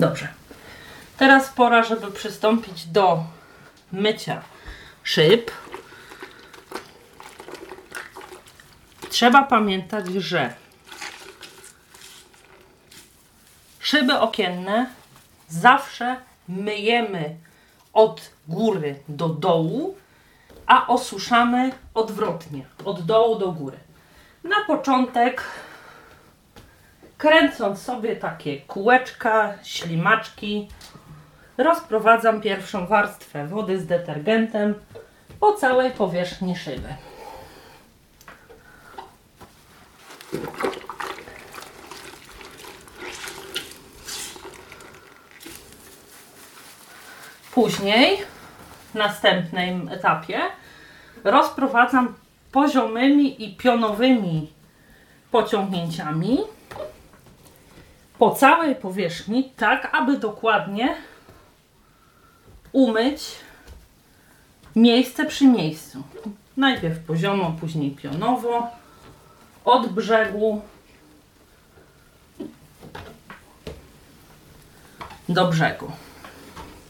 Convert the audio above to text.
Dobrze. Teraz pora, żeby przystąpić do mycia szyb. Trzeba pamiętać, że szyby okienne zawsze myjemy od góry do dołu, a osuszamy odwrotnie, od dołu do góry. Na początek, kręcąc sobie takie kółeczka, ślimaczki, rozprowadzam pierwszą warstwę wody z detergentem po całej powierzchni szyby. Później, w następnym etapie, rozprowadzam poziomymi i pionowymi pociągnięciami po całej powierzchni, tak aby dokładnie umyć miejsce przy miejscu. Najpierw poziomo, później pionowo, od brzegu do brzegu.